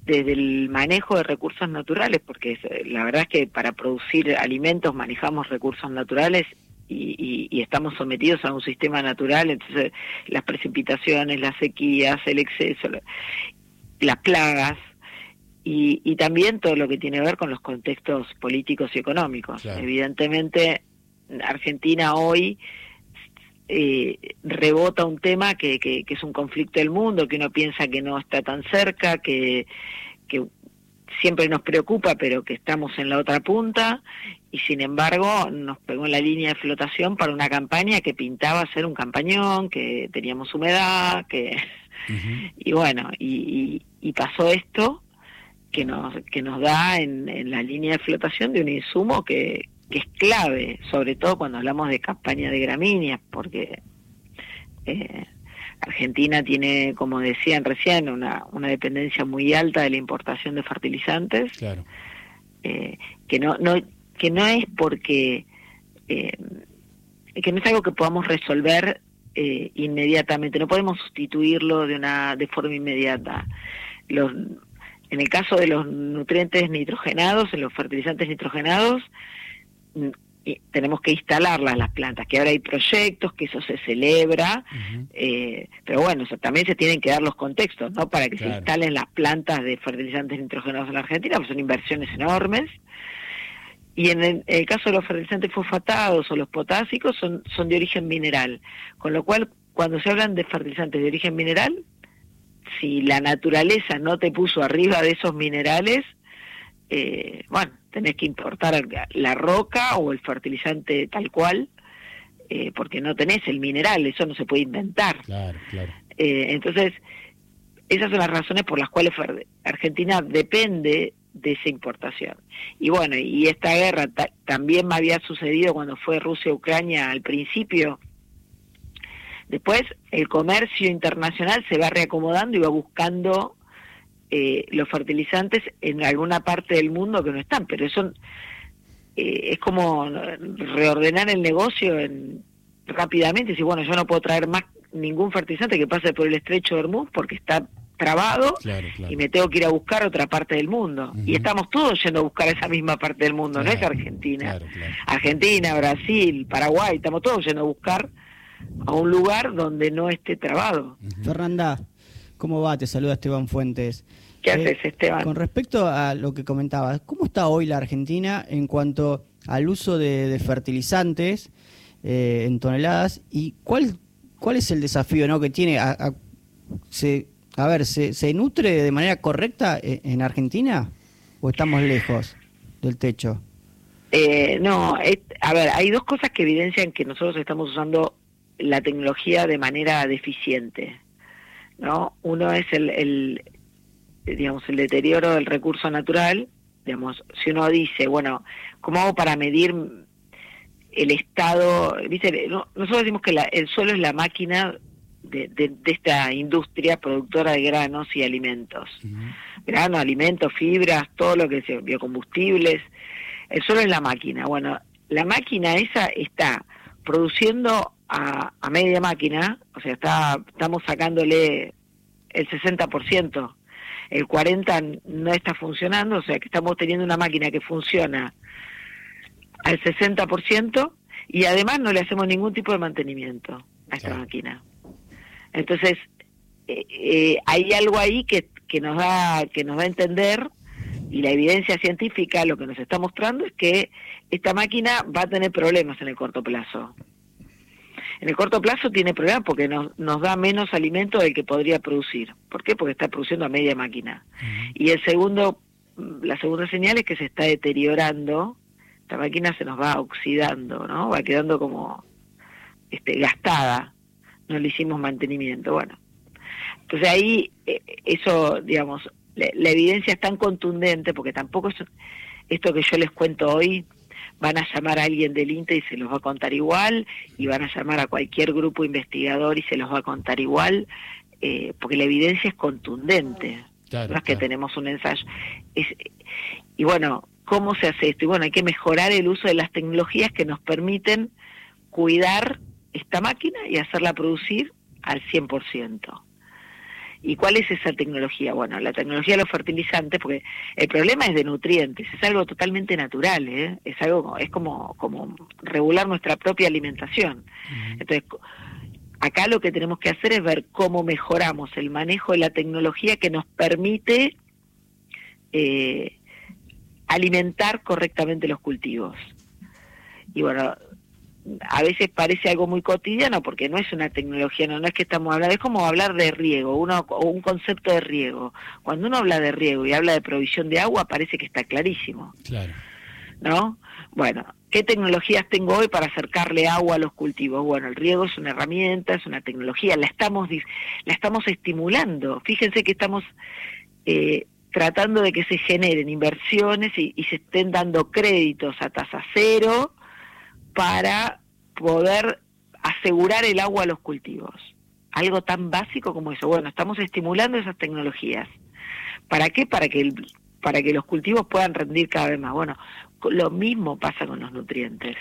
desde el manejo de recursos naturales, porque la verdad es que para producir alimentos manejamos recursos naturales y estamos sometidos a un sistema natural, entonces las precipitaciones, las sequías, el exceso, las plagas, y también todo lo que tiene que ver con los contextos políticos y económicos. Claro. Evidentemente, Argentina hoy rebota un tema que es un conflicto del mundo, que uno piensa que no está tan cerca, que siempre nos preocupa, pero que estamos en la otra punta, y sin embargo nos pegó en la línea de flotación para una campaña que pintaba ser un campañón, que teníamos humedad, que y bueno, y pasó esto que nos da en la línea de flotación de un insumo que es clave, sobre todo cuando hablamos de campaña de gramíneas, porque Argentina tiene, como decían recién, una dependencia muy alta de la importación de fertilizantes. Claro. Que no es porque que no es algo que podamos resolver inmediatamente, no podemos sustituirlo de forma inmediata. En el caso de los nutrientes nitrogenados, en los fertilizantes nitrogenados, tenemos que instalarlas las plantas, que ahora hay proyectos, que eso se celebra, pero bueno, también se tienen que dar los contextos, ¿no? Para que se instalen las plantas de fertilizantes nitrogenados en la Argentina, pues son inversiones enormes. Y en el caso de los fertilizantes fosfatados o los potásicos son de origen mineral, con lo cual cuando se hablan de fertilizantes de origen mineral, si la naturaleza no te puso arriba de esos minerales, bueno, tenés que importar la roca o el fertilizante tal cual, porque no tenés el mineral, eso no se puede inventar. Claro. Entonces, esas son las razones por las cuales Argentina depende de esa importación. Y bueno, y esta guerra también me había sucedido cuando fue Rusia-Ucrania al principio. Después, el comercio internacional se va reacomodando y va buscando los fertilizantes en alguna parte del mundo que no están, pero eso es como reordenar el negocio rápidamente, si bueno, yo no puedo traer más ningún fertilizante que pase por el estrecho de Hormuz porque está trabado, claro. Y me tengo que ir a buscar otra parte del mundo, y estamos todos yendo a buscar esa misma parte del mundo, no es Argentina, Argentina, Brasil, Paraguay, estamos todos yendo a buscar a un lugar donde no esté trabado. Fernanda, ¿cómo va? Te saluda Esteban Fuentes. ¿Qué haces, Esteban? Con respecto a lo que comentabas, ¿cómo está hoy la Argentina en cuanto al uso de fertilizantes en toneladas? ¿Y cuál es el desafío, ¿no?, que tiene? ¿Se nutre de manera correcta en Argentina o estamos lejos del techo? A ver, hay dos cosas que evidencian que nosotros estamos usando la tecnología de manera deficiente, ¿no? Uno es el deterioro del recurso natural. Digamos, si uno dice, bueno, ¿cómo hago para medir el estado? ¿Viste? Nosotros decimos que el suelo es la máquina de esta industria productora de granos y alimentos. Granos, alimentos, fibras, todo lo que es biocombustibles. El suelo es la máquina. Bueno, la máquina esa está produciendo a media máquina, o sea, estamos sacándole el 60%, el 40% no está funcionando, o sea que estamos teniendo una máquina que funciona al 60% y además no le hacemos ningún tipo de mantenimiento a esta máquina. Entonces, hay algo ahí que nos da a entender, y la evidencia científica lo que nos está mostrando es que esta máquina va a tener problemas en el corto plazo. En el corto plazo tiene problemas porque nos da menos alimento del que podría producir. ¿Por qué? Porque está produciendo a media máquina. Y la segunda señal es que se está deteriorando, esta máquina se nos va oxidando, ¿no? Va quedando como gastada, no le hicimos mantenimiento. Bueno, entonces ahí eso, digamos, la evidencia es tan contundente, porque tampoco es esto que yo les cuento hoy, van a llamar a alguien del INTE y se los va a contar igual, y van a llamar a cualquier grupo investigador y se los va a contar igual, porque la evidencia es contundente. Claro, no es que tenemos un ensayo. Y bueno, ¿cómo se hace esto? Y bueno, hay que mejorar el uso de las tecnologías que nos permiten cuidar esta máquina y hacerla producir al 100%. ¿Y cuál es esa tecnología? Bueno, la tecnología de los fertilizantes, porque el problema es de nutrientes, es algo totalmente natural, ¿eh? Es como regular nuestra propia alimentación. Entonces, acá lo que tenemos que hacer es ver cómo mejoramos el manejo de la tecnología que nos permite alimentar correctamente los cultivos. Y bueno, a veces parece algo muy cotidiano porque no es una tecnología, no es que estamos hablando, es como hablar de riego, o un concepto de riego. Cuando uno habla de riego y habla de provisión de agua, parece que está clarísimo. Claro. ¿No? Bueno, ¿qué tecnologías tengo hoy para acercarle agua a los cultivos? Bueno, el riego es una herramienta, es una tecnología, la estamos estimulando. Fíjense que estamos tratando de que se generen inversiones y se estén dando créditos a tasa cero para poder asegurar el agua a los cultivos. Algo tan básico como eso. Bueno, estamos estimulando esas tecnologías. ¿Para qué? Para que los cultivos puedan rendir cada vez más. Bueno, lo mismo pasa con los nutrientes.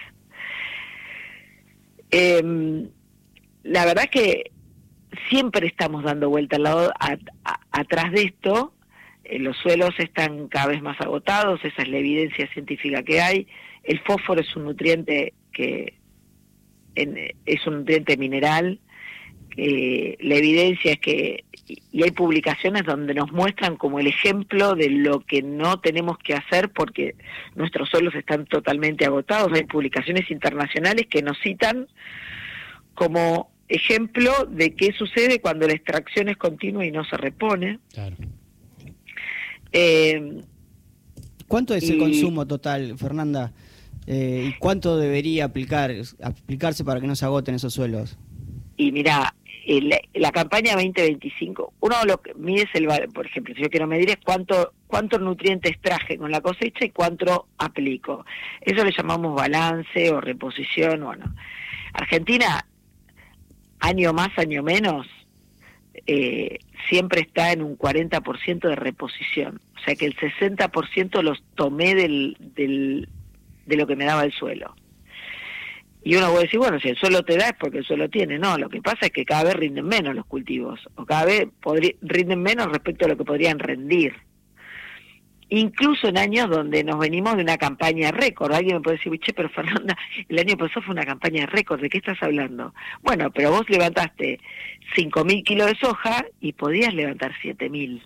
La verdad que siempre estamos dando vuelta al lado atrás de esto. Los suelos están cada vez más agotados, esa es la evidencia científica que hay. El fósforo es un nutriente es un nutriente mineral. La evidencia es que, y hay publicaciones donde nos muestran como el ejemplo de lo que no tenemos que hacer porque nuestros suelos están totalmente agotados. Hay publicaciones internacionales que nos citan como ejemplo de qué sucede cuando la extracción es continua y no se repone. Claro. ¿Cuánto es el consumo total, Fernanda? ¿Y cuánto debería aplicarse para que no se agoten esos suelos? Y mira, la campaña 2025, uno lo que mide es el valor. Por ejemplo, si yo quiero medir es cuántos nutrientes traje con la cosecha y cuánto aplico. Eso le llamamos balance o reposición. Bueno, Argentina, año más, año menos, siempre está en un 40% de reposición. O sea que el 60% los tomé de lo que me daba el suelo. Y uno puede decir, bueno, si el suelo te da es porque el suelo tiene. No, lo que pasa es que cada vez rinden menos los cultivos, o cada vez rinden menos respecto a lo que podrían rendir. Incluso en años donde nos venimos de una campaña récord. Alguien me puede decir, che, pero Fernanda, el año pasado fue una campaña récord, ¿de qué estás hablando? Bueno, pero vos levantaste 5.000 kilos de soja y podías levantar 7.000.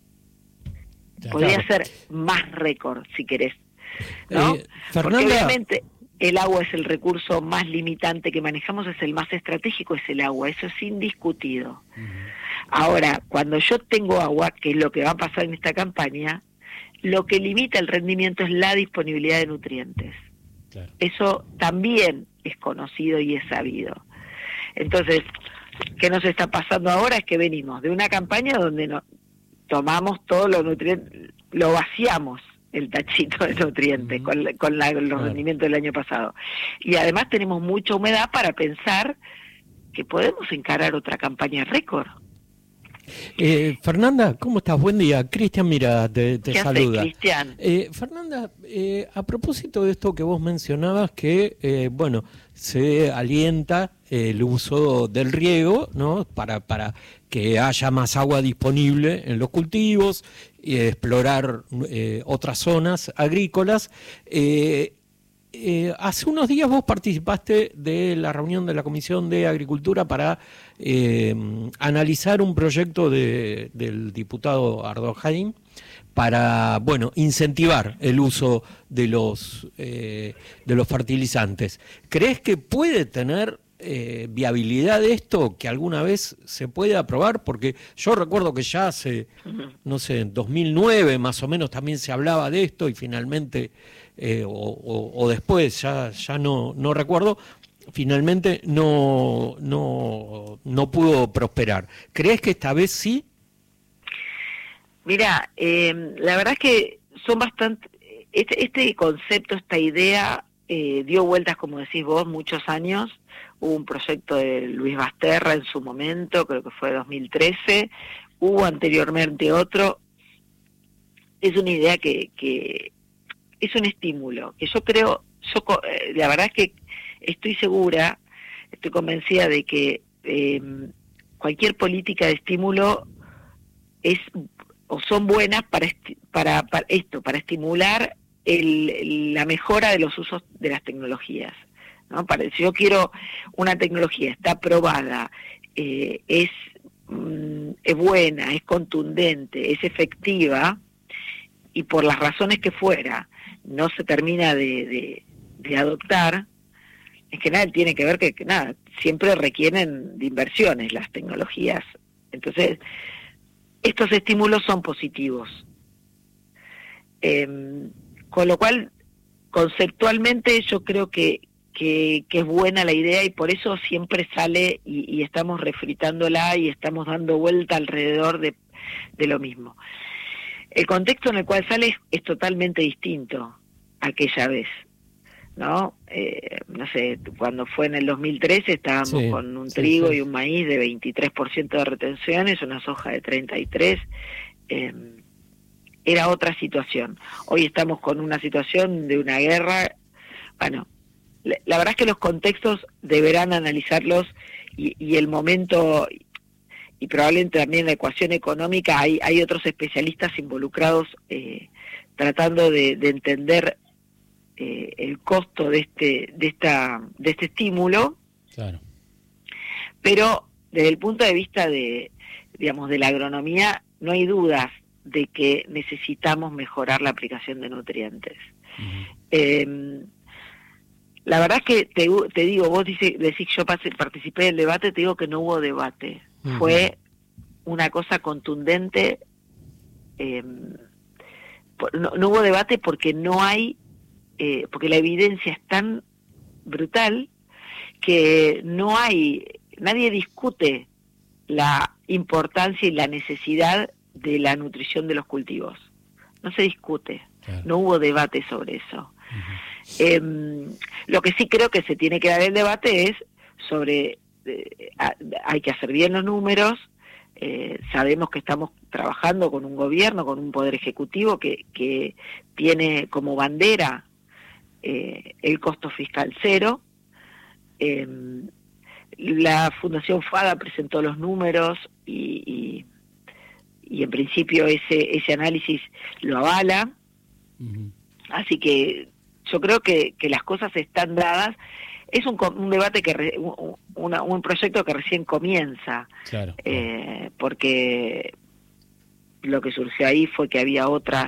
Podría ser más récord, si querés, ¿no? Fernanda, porque obviamente el agua es el recurso más limitante que manejamos, es el más estratégico, es el agua, eso es indiscutido. Ahora, cuando yo tengo agua, que es lo que va a pasar en esta campaña, lo que limita el rendimiento es la disponibilidad de nutrientes. Claro. Eso también es conocido y es sabido. Entonces, ¿qué nos está pasando ahora? Es que venimos de una campaña donde tomamos todos los nutrientes, lo vaciamos el tachito de nutrientes con los rendimientos del año pasado. Y además tenemos mucha humedad para pensar que podemos encarar otra campaña récord. Fernanda, ¿cómo estás? Buen día. Cristian, mira, te saluda. Cristian? Fernanda, a propósito de esto que vos mencionabas, que bueno, se alienta el uso del riego, ¿no? Para que haya más agua disponible en los cultivos y explorar otras zonas agrícolas. Hace unos días vos participaste de la reunión de la Comisión de Agricultura para analizar un proyecto del diputado Ardojain para, bueno, incentivar el uso de los fertilizantes. ¿Crees que puede tener viabilidad esto, que alguna vez se puede aprobar? Porque yo recuerdo que ya hace, no sé, en 2009 más o menos también se hablaba de esto y finalmente, o después, ya no recuerdo, finalmente no pudo prosperar. ¿Crees que esta vez sí? Mira, la verdad es que son bastante... Este concepto, esta idea, dio vueltas, como decís vos, muchos años. Hubo un proyecto de Luis Basterra en su momento, creo que fue 2013. Hubo anteriormente otro. Es una idea que es un estímulo, que yo creo, la verdad es que estoy segura, estoy convencida de que cualquier política de estímulo son buenas para estimular la mejora de los usos de las tecnologías, ¿no? Si yo quiero una tecnología, está aprobada, es buena, es contundente, es efectiva, y por las razones que fuera no se termina de adoptar, es que nada tiene que ver que nada, siempre requieren de inversiones las tecnologías. Entonces, estos estímulos son positivos. Con lo cual, conceptualmente yo creo que es buena la idea, y por eso siempre sale y estamos refritándola y estamos dando vuelta alrededor de lo mismo. El contexto en el cual sale es totalmente distinto a aquella vez, ¿no? No sé, cuando fue en el 2013 estábamos con un trigo y un maíz de 23% de retenciones, una soja de 33%, era otra situación. Hoy estamos con una situación de una guerra. Bueno, la verdad es que los contextos deberán analizarlos, y el momento, y probablemente también la ecuación económica, hay otros especialistas involucrados tratando de entender el costo de este estímulo. Claro. Pero desde el punto de vista de la agronomía, no hay dudas de que necesitamos mejorar la aplicación de nutrientes. Uh-huh. La verdad es que te digo, vos decís yo participé del debate, te digo que no hubo debate. Uh-huh. Fue una cosa contundente. No hubo debate porque no hay, porque la evidencia es tan brutal que nadie discute la importancia y la necesidad de la nutrición de los cultivos. No se discute, claro. No hubo debate sobre eso. Uh-huh. Lo que sí creo que se tiene que dar el debate es sobre, hay que hacer bien los números. Sabemos que estamos trabajando con un gobierno, con un poder ejecutivo que tiene como bandera el costo fiscal cero. La Fundación FADA presentó los números y en principio ese análisis lo avala. Uh-huh. Así que yo creo que las cosas están dadas. Es un debate un proyecto que recién comienza. Claro. Porque lo que surgió ahí fue que había otros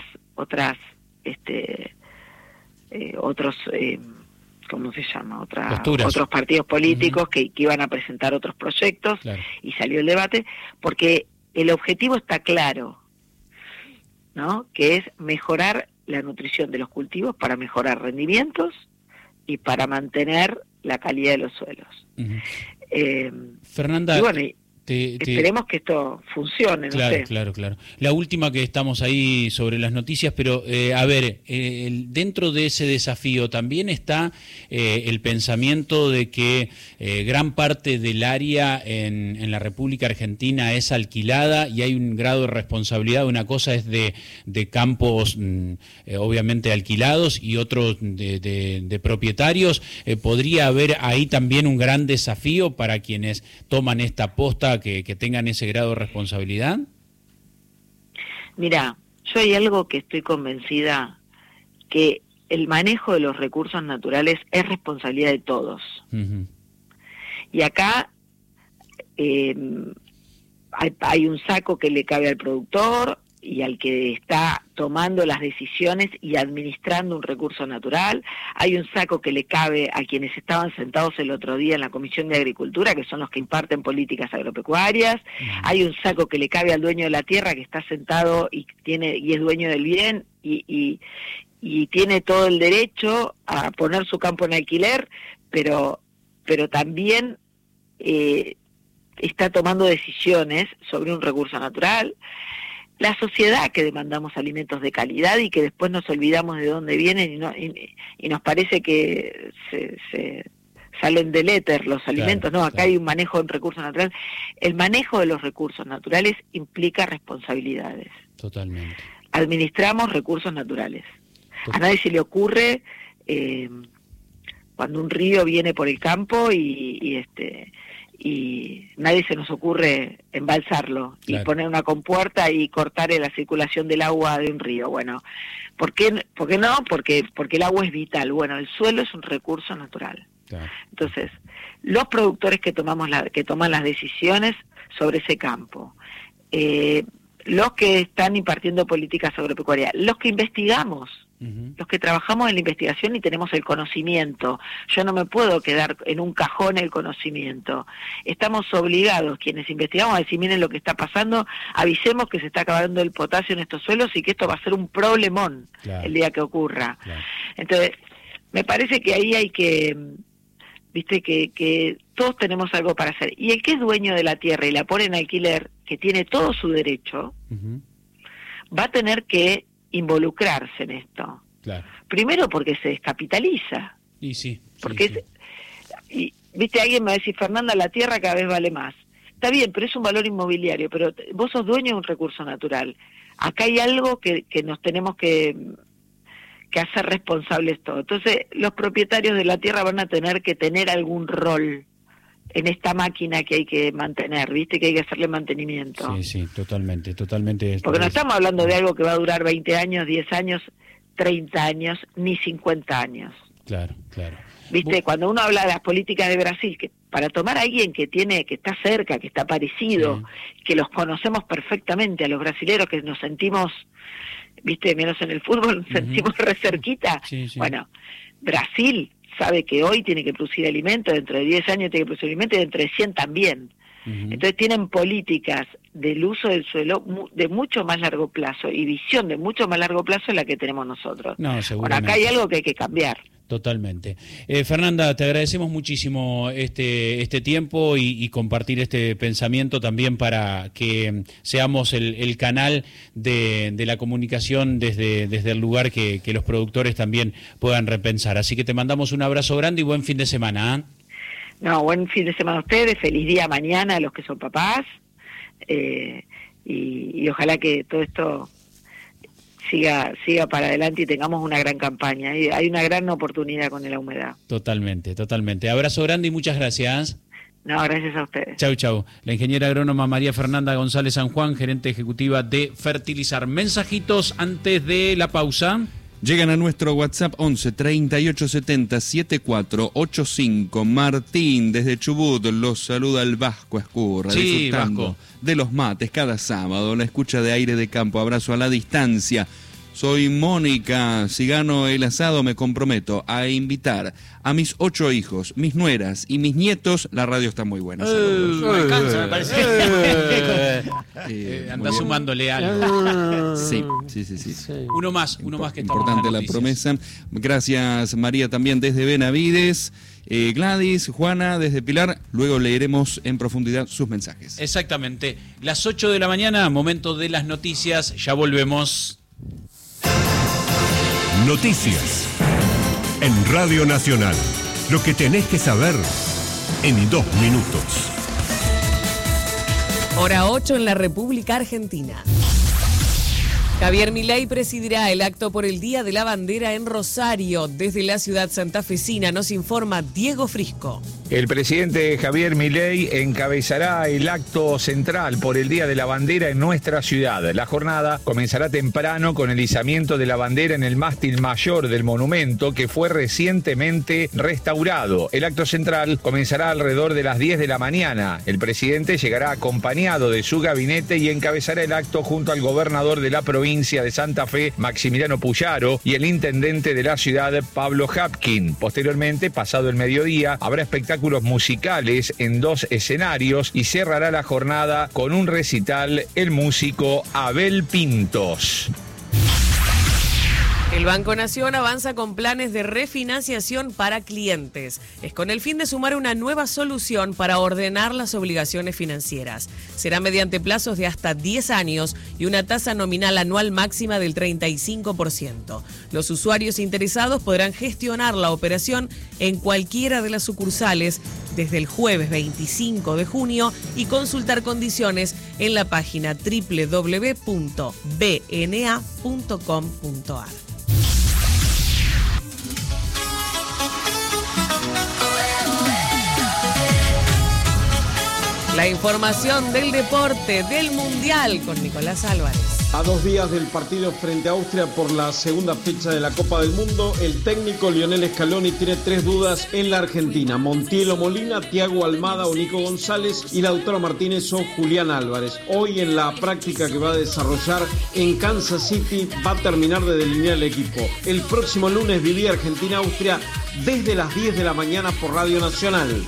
¿cómo se llama? Otros partidos políticos. Uh-huh. que iban a presentar otros proyectos. Claro. Y salió el debate porque el objetivo está claro, ¿no? Que es mejorar la nutrición de los cultivos para mejorar rendimientos y para mantener la calidad de los suelos. Uh-huh. Fernanda, y bueno, esperemos que esto funcione, no sé. Claro. La última, que estamos ahí sobre las noticias, pero a ver, dentro de ese desafío también está el pensamiento de que gran parte del área en la República Argentina es alquilada y hay un grado de responsabilidad. Una cosa es de campos obviamente alquilados y otros de propietarios. ¿Podría haber ahí también un gran desafío para quienes toman esta posta, que tengan ese grado de responsabilidad? Mira, yo hay algo que estoy convencida, que el manejo de los recursos naturales es responsabilidad de todos. Uh-huh. Y acá hay un saco que le cabe al productor y al que está tomando las decisiones y administrando un recurso natural. Hay un saco que le cabe a quienes estaban sentados el otro día en la Comisión de Agricultura, que son los que imparten políticas agropecuarias. Hay un saco que le cabe al dueño de la tierra, que está sentado y es dueño del bien y tiene todo el derecho a poner su campo en alquiler, pero también está tomando decisiones sobre un recurso natural. La sociedad, que demandamos alimentos de calidad y que después nos olvidamos de dónde vienen y nos parece que se salen del éter los alimentos. Claro, no, acá hay un manejo de recursos naturales. El manejo de los recursos naturales implica responsabilidades. Totalmente. Administramos recursos naturales. A nadie se le ocurre cuando un río viene por el campo y y nadie se nos ocurre embalsarlo y Claro. poner una compuerta y cortar la circulación del agua de un río. Bueno, ¿por qué no? Porque el agua es vital. Bueno, el suelo es un recurso natural. Claro. Entonces, los productores que toman las decisiones sobre ese campo, los que están impartiendo políticas agropecuarias, los que investigamos, Ujú. los que trabajamos en la investigación y tenemos el conocimiento. Yo no me puedo quedar en un cajón el conocimiento. Estamos obligados, quienes investigamos, a decir, miren lo que está pasando, avisemos que se está acabando el potasio en estos suelos y que esto va a ser un problemón Claro. el día que ocurra. Claro. Entonces, me parece que ahí hay que, viste, que todos tenemos algo para hacer. Y el que es dueño de la tierra y la pone en alquiler, que tiene todo su derecho, Ujú. va a tener que involucrarse en esto. Claro. Primero porque se descapitaliza. Y sí. Porque sí. y viste, alguien me va a decir, Fernanda, la tierra cada vez vale más. Está bien, pero es un valor inmobiliario, pero vos sos dueño de un recurso natural. Acá hay algo que nos tenemos que hacer responsables todos. Entonces, los propietarios de la tierra van a tener que tener algún rol en esta máquina que hay que mantener, viste, que hay que hacerle mantenimiento. Sí, totalmente. Porque no estamos hablando de algo que va a durar 20 años, 10 años, 30 años, ni 50 años. Claro. Viste, cuando uno habla de las políticas de Brasil, que para tomar a alguien que está cerca, que está parecido, que los conocemos perfectamente, a los brasileros que nos sentimos, viste, menos en el fútbol, nos sentimos re cerquita. Sí. Bueno, Brasil sabe que hoy tiene que producir alimentos, dentro de 10 años tiene que producir alimentos y dentro de 100 también. Ujú. Entonces tienen políticas del uso del suelo de mucho más largo plazo y visión de mucho más largo plazo en la que tenemos nosotros. No, Bueno, seguramente. acá hay algo que hay que cambiar. Totalmente. Fernanda, te agradecemos muchísimo este tiempo y compartir este pensamiento también para que seamos el canal de la comunicación desde el lugar que los productores también puedan repensar. Así que te mandamos un abrazo grande y buen fin de semana. ¿Eh? No, buen fin de semana a ustedes, feliz día mañana a los que son papás, y ojalá que todo esto siga para adelante y tengamos una gran campaña. Hay una gran oportunidad con la humedad. Totalmente. Abrazo grande y muchas gracias. No, gracias a ustedes. Chau. La ingeniera agrónoma María Fernanda González San Juan, gerente ejecutiva de Fertilizar. Mensajitos antes de la pausa. Llegan a nuestro WhatsApp 11 38 70 7485. Martín desde Chubut los saluda el Vasco Escurra, Sí, disfrutando Vasco. de los mates cada sábado, la escucha de Aire de Campo, abrazo a la distancia. Soy Mónica, si gano el asado me comprometo a invitar a mis 8 hijos, mis nueras y mis nietos. La radio está muy buena. Saludos. No alcanza, me parece. Muy Anda bien. sumándole algo. Sí. Uno más que estamos Importante en la las promesa. Gracias María también desde Benavides. Gladys, Juana desde Pilar. Luego leeremos en profundidad sus mensajes. Exactamente. Las 8 de la mañana, momento de las noticias. Ya volvemos. Noticias en Radio Nacional. Lo que tenés que saber en 2 minutos. Hora 8 en la República Argentina. Javier Milei presidirá el acto por el Día de la Bandera en Rosario. Desde la ciudad santafesina nos informa Diego Frisco. El presidente Javier Milei encabezará el acto central por el Día de la Bandera en nuestra ciudad. La jornada comenzará temprano con el izamiento de la bandera en el mástil mayor del monumento que fue recientemente restaurado. El acto central comenzará alrededor de las 10 de la mañana. El presidente llegará acompañado de su gabinete y encabezará el acto junto al gobernador de la provincia de Santa Fe, Maximiliano Puyaro, y el intendente de la ciudad, Pablo Hapkin. Posteriormente, pasado el mediodía, habrá espectáculos musicales en 2 escenarios y cerrará la jornada con un recital el músico Abel Pintos. El Banco Nación avanza con planes de refinanciación para clientes. Es con el fin de sumar una nueva solución para ordenar las obligaciones financieras. Será mediante plazos de hasta 10 años y una tasa nominal anual máxima del 35%. Los usuarios interesados podrán gestionar la operación en cualquiera de las sucursales desde el jueves 25 de junio y consultar condiciones en la página www.bna.com.ar. La información del deporte, del Mundial, con Nicolás Álvarez. A 2 días del partido frente a Austria por la segunda fecha de la Copa del Mundo, el técnico Lionel Scaloni tiene 3 dudas en la Argentina: Montiel o Molina, Thiago Almada o Nico González y Lautaro Martínez o Julián Álvarez. Hoy en la práctica que va a desarrollar en Kansas City va a terminar de delinear el equipo. El próximo lunes vivía Argentina-Austria desde las 10 de la mañana por Radio Nacional.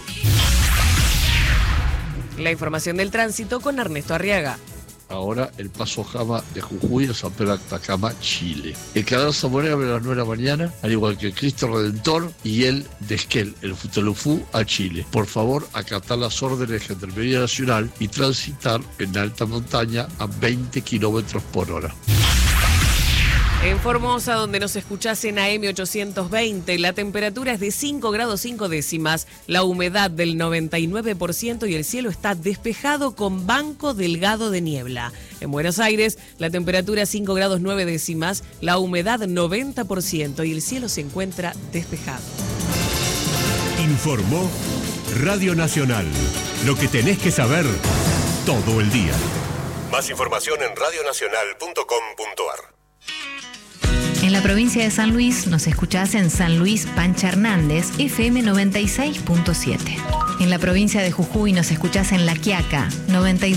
La información del tránsito con Ernesto Arriaga. Ahora el paso Jama de Jujuy a San Pedro Atacama, Chile. El Canal Zamorano a las 9 de la mañana, al igual que el Cristo Redentor y el de Esquel, el Futalufú a Chile. Por favor, acatar las órdenes de Gendarmería Nacional y transitar en alta montaña a 20 kilómetros por hora. En Formosa, donde nos escuchás en AM 820, la temperatura es de 5 grados 5 décimas, la humedad del 99% y el cielo está despejado con banco delgado de niebla. En Buenos Aires, la temperatura 5 grados 9 décimas, la humedad 90% y el cielo se encuentra despejado. Informó Radio Nacional. Lo que tenés que saber todo el día. Más información en radionacional.com.ar. En la provincia de San Luis nos escuchás en San Luis Pancha Hernández, FM 96.7. En la provincia de Jujuy nos escuchás en La Quiaca,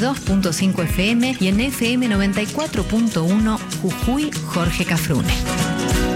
92.5 FM y en FM 94.1 Jujuy Jorge Cafrune.